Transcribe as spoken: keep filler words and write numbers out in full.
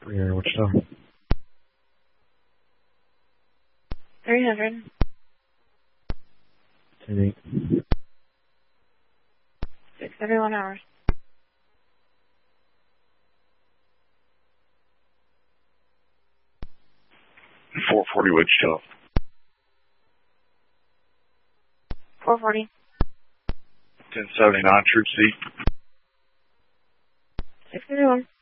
You're in Wichita. three hundred. ten eight. six thirty-one hours. four forty Wichita. four forty. ten seventy-nine Troop C. six thirty-one.